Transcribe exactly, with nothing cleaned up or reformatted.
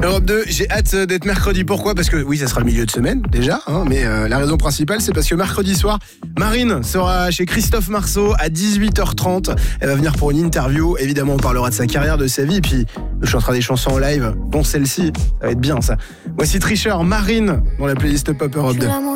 Europe deux, j'ai hâte d'être mercredi. Pourquoi ? Parce que oui, ça sera le milieu de semaine déjà, hein, mais euh, la raison principale, c'est parce que mercredi soir, Marine sera chez Christophe Marceau à dix-huit heures trente. Elle va venir pour une interview. Évidemment, on parlera de sa carrière, de sa vie, et puis elle chantera des chansons en live. Bon, celle-ci, ça va être bien ça. Voici Tricheur, Marine, dans la playlist Pop Europe deux.